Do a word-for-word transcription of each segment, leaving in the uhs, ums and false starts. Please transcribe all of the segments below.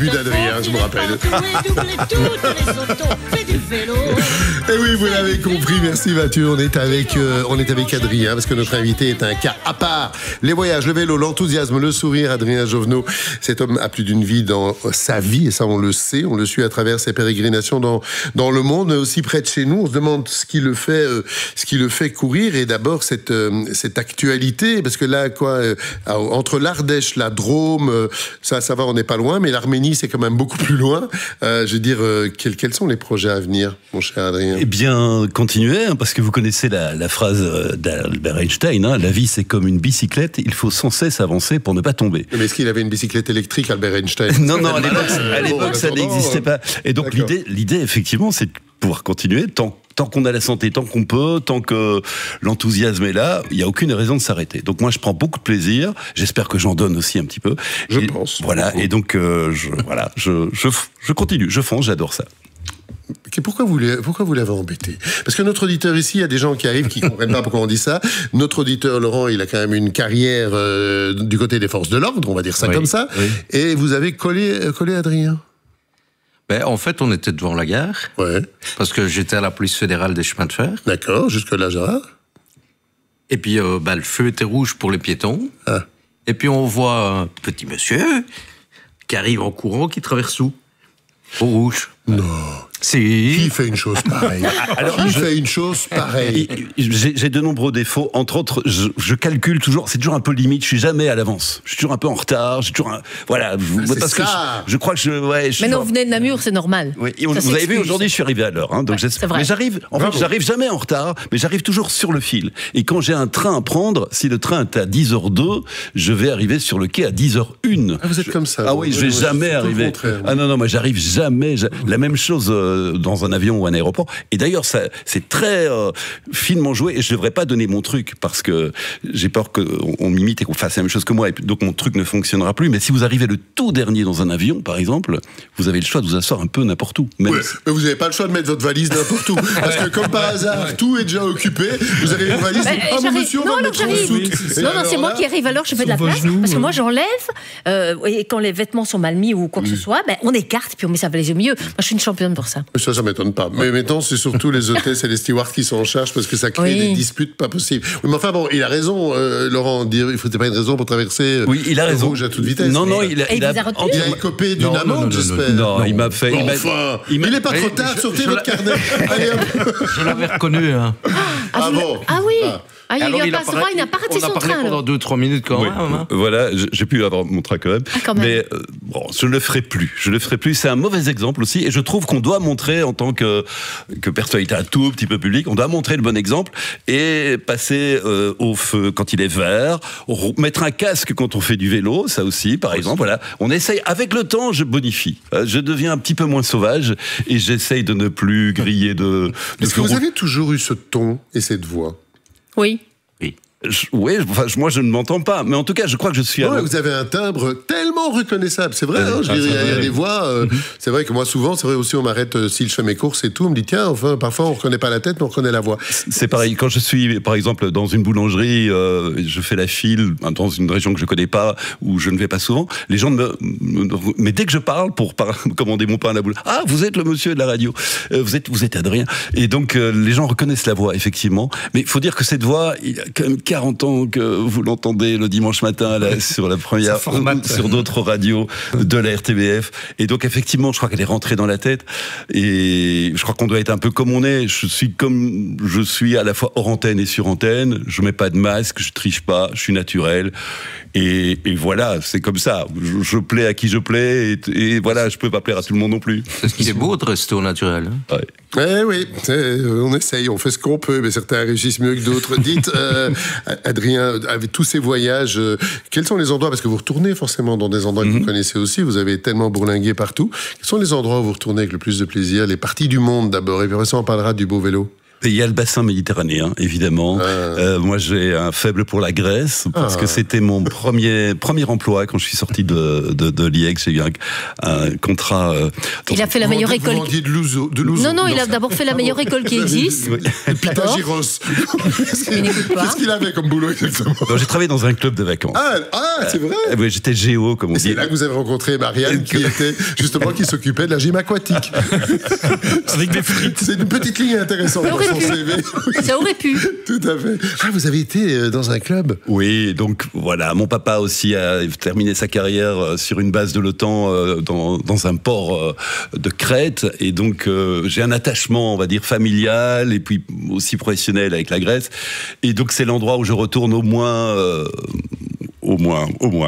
début d'Adrien, je me rappelle. Et oui, vous l'avez compris, merci Mathieu. On est avec, euh, on est avec Adrien, parce que notre invité est un cas à part. Les voyages, le vélo, l'enthousiasme, le sourire, Adrien Jovenot. Cet homme a plus d'une vie dans sa vie, et ça on le sait, on le suit à travers ses pérégrinations dans, dans le monde, mais aussi près de chez nous. On se demande ce qui le fait, euh, ce qui le fait courir, et d'abord cette, euh, cette actualité, parce que là, quoi, euh, entre l'Ardèche, la Drôme, euh, ça, ça va, on n'est pas loin, mais l'Arménie, c'est quand même beaucoup plus loin. Euh, je veux dire, euh, quels, quels sont les projets à venir, mon cher Adrien ? Eh bien, continuez, hein, parce que vous connaissez la, la phrase d'Albert Einstein, hein, la vie c'est comme une bicyclette, il faut sans cesse avancer pour ne pas tomber. Mais est-ce qu'il avait une bicyclette électrique, Albert Einstein ? Non, non, à l'époque, à l'époque ça n'existait pas. Et donc l'idée, l'idée, effectivement, c'est de pouvoir continuer tant Tant qu'on a la santé, tant qu'on peut, tant que l'enthousiasme est là, il n'y a aucune raison de s'arrêter. Donc moi, je prends beaucoup de plaisir. J'espère que j'en donne aussi un petit peu. Je et, pense. Voilà. Beaucoup. Et donc, euh, je, voilà, je, je, je continue, je fonce, j'adore ça. Pourquoi vous, pourquoi vous l'avez embêté ? Parce que notre auditeur ici, il y a des gens qui arrivent qui ne comprennent pas pourquoi on dit ça. Notre auditeur, Laurent, il a quand même une carrière euh, du côté des forces de l'ordre, on va dire ça oui, comme ça. Oui. Et vous avez collé, collé Adrien ? Ben, en fait, on était devant la gare. Ouais. Parce que j'étais à la police fédérale des chemins de fer. D'accord, jusque-là, Gérard. Et puis, euh, ben, le feu était rouge pour les piétons. Ah. Et puis, on voit un petit monsieur qui arrive en courant, qui traverse où ? Au rouge. Non. Si. Qui fait une chose pareille ? Alors, qui je... fait une chose pareille ? J'ai, j'ai de nombreux défauts. Entre autres, je, je calcule toujours. C'est toujours un peu limite. Je suis jamais à l'avance. Je suis toujours un peu en retard. J'ai toujours un... Voilà. C'est parce ça. que je, je crois que je. Ouais, je mais non, genre... vous venez de Namur, c'est normal. Oui. Et on, vous avez vu, aujourd'hui, je suis arrivé à l'heure. Hein, donc ouais, c'est vrai. Mais j'arrive. En Bravo. fait, j'arrive jamais en retard. Mais j'arrive toujours sur le fil. Et quand j'ai un train à prendre, si le train est à dix heures deux, je vais arriver sur le quai à dix heures une. Ah, vous êtes je... comme ça. Ah oui, je vais jamais arriver. Ah non, non, moi, j'arrive jamais. La même chose euh, dans un avion ou un aéroport. Et d'ailleurs, ça, c'est très euh, finement joué. Et je ne devrais pas donner mon truc parce que j'ai peur qu'on on m'imite et qu'on fasse la même chose que moi. Et donc, mon truc ne fonctionnera plus. Mais si vous arrivez le tout dernier dans un avion, par exemple, vous avez le choix de vous asseoir un peu n'importe où. Même ouais, si... Mais vous n'avez pas le choix de mettre votre valise n'importe où. Parce que, comme par hasard, tout est déjà occupé. Vous avez une valise. Bah, ah, mon monsieur, on non, va non, mettre en soute. Non, non, c'est moi qui arrive alors, je fais de la place. Genoux, parce que moi, j'enlève. Euh, et quand les vêtements sont mal mis ou quoi que ce soit, ben, on écarte et puis on met sa valise au milieu. Moi, je suis une championne pour ça. Ça, ça ne m'étonne pas. Mais maintenant, c'est surtout les hôtesses et les stewards qui sont en charge parce que ça crée oui. des disputes pas possibles. Oui, mais enfin bon, il a raison, euh, Laurent. Dire, il ne faut pas une raison pour traverser euh, oui, il a le raison. rouge à toute vitesse. Non, non, il a, il il a, il a, il a écopé d'une amende, j'espère. Non, non, il m'a fait. Bon, enfin, il n'est pas trop tard. Sortez votre carnet. Allez, je l'avais reconnu. Hein. Ah, ah bon. Ah oui. Ah. Ah, il, alors, il, il, a pas, parlé, il n'a pas raté son train. On a parlé train, pendant deux trois minutes quand oui, même. Hein. Voilà, j'ai pu avoir mon train quand même. Ah, quand même. Mais euh, bon, je ne le ferai plus. Je le ferai plus. C'est un mauvais exemple aussi. Et je trouve qu'on doit montrer, en tant que, que personnalité un tout petit peu publique, on doit montrer le bon exemple et passer euh, au feu quand il est vert, mettre un casque quand on fait du vélo, ça aussi, par exemple. Voilà, on essaye. Avec le temps, je bonifie. Je deviens un petit peu moins sauvage et j'essaye de ne plus griller de. de Est-ce que vous avez toujours eu ce ton et cette voix ? Oui. Je, oui, enfin, moi je ne m'entends pas, mais en tout cas je crois que je suis. Ouais, vous avez un timbre tellement reconnaissable, c'est vrai. Euh, hein, je ah, dirais, il y a, y a des voix. Euh, mm-hmm. C'est vrai que moi souvent, c'est vrai aussi, on m'arrête euh, si je fais mes courses et tout, on me dit tiens, enfin parfois on reconnaît pas la tête, mais on reconnaît la voix. C'est pareil quand je suis, par exemple, dans une boulangerie, euh, je fais la file dans une région que je connais pas où je ne vais pas souvent. Les gens me, me mais dès que je parle pour par, commander mon pain à la boulangerie, ah vous êtes le monsieur de la radio, euh, vous êtes vous êtes Adrien. Et donc euh, les gens reconnaissent la voix effectivement, mais il faut dire que cette voix, il y a quand même quarante ans que vous l'entendez le dimanche matin là, sur la première, sur d'autres radios de la R T B F. Et donc effectivement, je crois qu'elle est rentrée dans la tête. Et je crois qu'on doit être un peu comme on est. Je suis comme je suis à la fois hors antenne et sur antenne. Je mets pas de masque, je triche pas, je suis naturel. Et, et voilà, c'est comme ça. Je, je plais à qui je plais. Et, et voilà, je peux pas plaire à tout le monde non plus. C'est ce qui est beau de rester au naturel. Hein. Ouais. Eh oui, on essaye, on fait ce qu'on peut, mais certains réussissent mieux que d'autres. Dites, euh, Adrien, avec tous ces voyages, euh, quels sont les endroits, parce que vous retournez forcément dans des endroits que mm-hmm. vous connaissez aussi, vous avez tellement bourlingué partout, quels sont les endroits où vous retournez avec le plus de plaisir, les parties du monde d'abord, et puis après ça on parlera du beau vélo. Il y a le bassin méditerranéen, évidemment. Ah. Euh, moi, j'ai un faible pour la Grèce, parce ah. que c'était mon premier premier emploi quand je suis sorti de, de, de l'I E X. J'ai eu un, un contrat... Euh, il a fait la meilleure école... Qui... De Louzo, de Louzo. Non, non, il a d'abord fait la meilleure école qui existe. Oui. Pythagoras. Qu'est-ce qu'il avait comme boulot exactement? Non, j'ai travaillé dans un club de vacances. Ah, ah c'est vrai. euh, Oui, j'étais géo, comme on et dit. C'est là que vous avez rencontré Marianne, qui était justement qui s'occupait de la gym aquatique. Avec des frites. C'est une petite ligne intéressante dans son C V. Ça aurait pu. Tout à fait. Ah, vous avez été dans un club? Oui, donc voilà, mon papa aussi a terminé sa carrière sur une base de l'OTAN dans, dans un port de Crète, et donc euh, j'ai un attachement, on va dire, familial et puis aussi professionnel avec la Grèce, et donc c'est l'endroit où je retourne au moins... Euh, Au moins, au moins.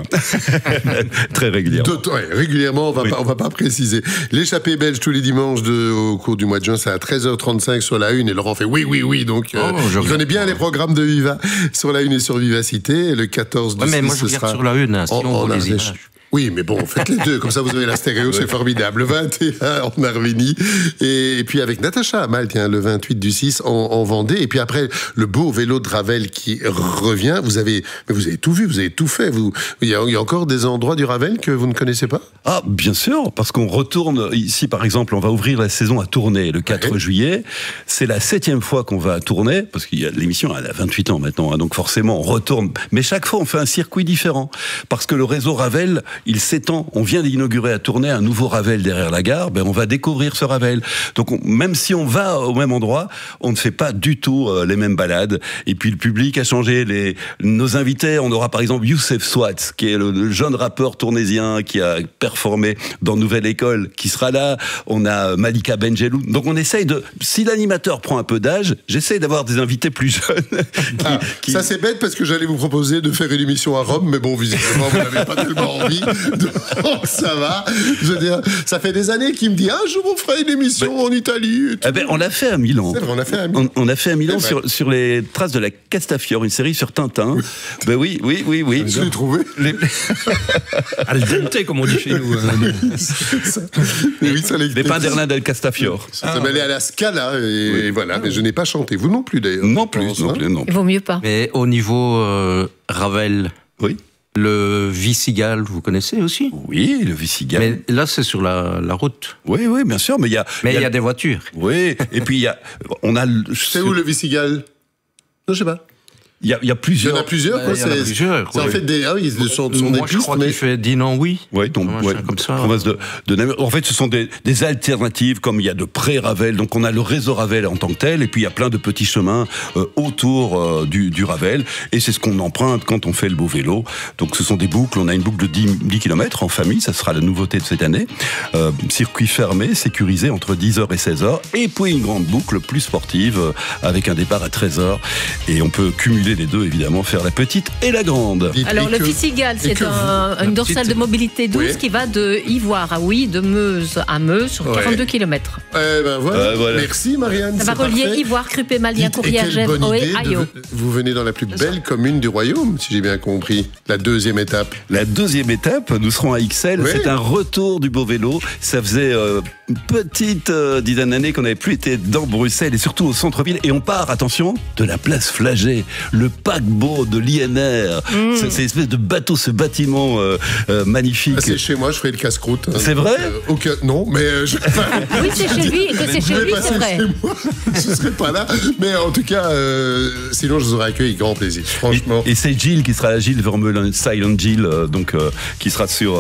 Très régulièrement. De, ouais, régulièrement, on va, oui. pas, on va pas préciser. L'échappée belge tous les dimanches de, au cours du mois de juin, c'est à treize heures trente-cinq sur la une, et Laurent fait oui, oui, oui, donc euh, oh, je connais bien les programmes de Viva sur la une et sur Vivacité. Le quatorze du ouais, mais moi je regarde sur la une, hein, si on, on voit les images. Oui, mais bon, faites les deux, comme ça vous avez la stéréo, c'est formidable. Le vingt et un en Arménie, et, et puis avec Natacha à Malte, hein, le vingt-huit du six en, en Vendée, et puis après le beau vélo de Ravel qui revient. Vous avez, mais vous avez tout vu, vous avez tout fait. Vous, il y a, il y a encore des endroits du Ravel que vous ne connaissez pas? Ah, bien sûr, parce qu'on retourne ici, par exemple, on va ouvrir la saison à Tournai le quatre ouais. juillet. C'est la septième fois qu'on va à Tournai, parce que l'émission elle a vingt-huit ans maintenant, hein, donc forcément on retourne. Mais chaque fois on fait un circuit différent, parce que le réseau Ravel, il s'étend. On vient d'inaugurer à Tournai un nouveau Ravel derrière la gare, ben on va découvrir ce Ravel. Donc on, même si on va au même endroit, on ne fait pas du tout euh, les mêmes balades. Et puis le public a changé. Les, nos invités, on aura par exemple Youssef Swat, qui est le, le jeune rappeur tournaisien qui a performé dans Nouvelle École, qui sera là. On a Malika Benjelloun. Donc on essaye de... Si l'animateur prend un peu d'âge, j'essaye d'avoir des invités plus jeunes. qui, ah, qui... Ça c'est bête parce que j'allais vous proposer de faire une émission à Rome, mais bon, visiblement vous n'avez pas tellement envie. Donc ça va. Je veux dire, ça fait des années qu'il me dit ah je vous ferai une émission ben, en Italie. Eh ben, on l'a fait à Milan. C'est vrai, on l'a fait à Milan. On, on a fait à Milan sur, sur les traces de la Castafiore, une série sur Tintin. Oui. Ben oui, oui, oui, oui. Je l'ai trouvé. Les... Al dente, comme on dit chez nous. ça, oui, ça les Pinderlin del Castafiore. Ça s'appelait à la Scala et oui. voilà. Mais je n'ai pas chanté. Vous non plus d'ailleurs. Non plus, pense, non, hein plus non. Il vaut mieux pas. Mais au niveau euh, Ravel. Oui. Le Vissigal, vous connaissez aussi? Oui, le Vissigal. Mais là, c'est sur la, la route. Oui, oui, bien sûr, mais il y a... Mais il y, y a des voitures. Oui, et puis il y a... On a... C'est où le Vissigal? Non, je sais pas. Il y, a, il y a plusieurs. Il y en a plusieurs, quoi. Il y en a plusieurs. C'est en fait des. Ah oui, ce sont, sont Moi, des je pistes, crois mais... qu'il fait Dinan, oui. Oui, donc, ouais, ouais, comme ça. Province de, de, en fait, ce sont des, des alternatives, comme il y a de pré-Ravel. Donc, on a le réseau Ravel en tant que tel, et puis il y a plein de petits chemins euh, autour euh, du, du Ravel. Et c'est ce qu'on emprunte quand on fait le beau vélo. Donc, ce sont des boucles. On a une boucle de dix kilomètres en famille. Ça sera la nouveauté de cette année. Euh, circuit fermé, sécurisé entre dix heures et seize heures. Et puis, une grande boucle plus sportive, euh, avec un départ à treize heures. Et on peut cumuler les deux, évidemment, faire la petite et la grande. Alors, le Vissigal, c'est un, une dorsale petite... de mobilité douce oui. qui va de Ivoire à Oui, de Meuse à Meuse, sur quarante-deux ouais. kilomètres. Eh ben voilà. Euh, voilà. Merci, Marianne. Ça va relier parfait. Ivoire, Crupé, Malien, Courrières, Oé, Ayo. Vous venez dans la plus belle commune du royaume, si j'ai bien compris. La deuxième étape. La deuxième étape, nous serons à Ixelles. Oui. C'est un retour du beau vélo. Ça faisait euh, une petite euh, dizaine d'années qu'on n'avait plus été dans Bruxelles et surtout au centre-ville. Et on part, attention, de la place Flagey, le paquebot de l'I N R. Mmh. C'est, c'est une espèce de bateau, ce bâtiment euh, euh, magnifique. Ah, c'est chez moi, je ferai le casse-croûte. Hein, c'est vrai euh, aucun... Non, mais... Euh, je... oui, c'est chez lui, que c'est chez lui, c'est vrai. Chez moi, je ne serai pas là. Mais en tout cas, euh, sinon, je vous aurais accueilli avec grand plaisir, franchement. Et, et c'est Gilles qui sera là, Gilles Vermeulen, Silent Gilles, euh, donc, euh, qui sera sur...